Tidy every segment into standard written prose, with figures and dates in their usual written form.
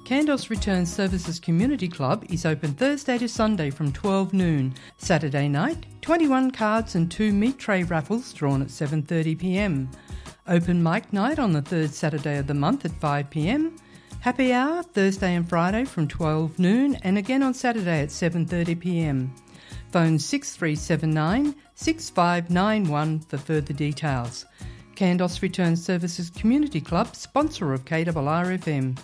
Kandos Return Services Community Club is open Thursday to Sunday from 12 noon. Saturday night, 21 cards and 2 meat tray raffles drawn at 7:30pm. Open mic night on the third Saturday of the month at 5pm. Happy hour Thursday and Friday from 12 noon and again on Saturday at 7:30pm. Phone 6379 6591 for further details. Kandos Return Services Community Club, sponsor of KRRFM.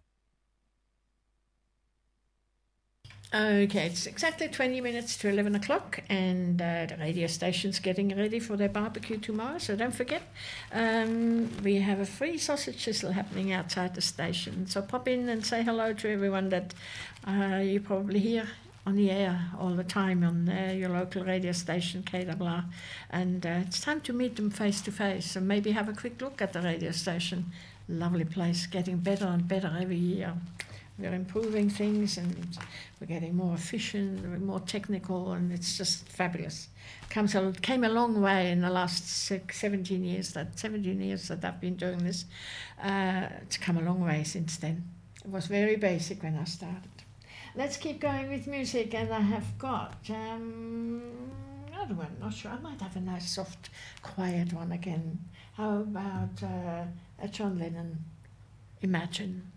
Okay, it's exactly 20 minutes to 11 o'clock and the radio station's getting ready for their barbecue tomorrow, so don't forget. We have a free sausage chisel happening outside the station, so pop in and say hello to everyone that you probably hear on the air all the time on your local radio station, KRR. And it's time to meet them face to face and maybe have a quick look at the radio station. Lovely place, getting better and better every year. We're improving things and we're getting more efficient, we're more technical, and it's just fabulous. Came a long way in the last 17 years that I've been doing this. It's come a long way since then. It was very basic when I started. Let's keep going with music, and I have got another one, not sure. I might have a nice, soft, quiet one again. How about a John Lennon, Imagine?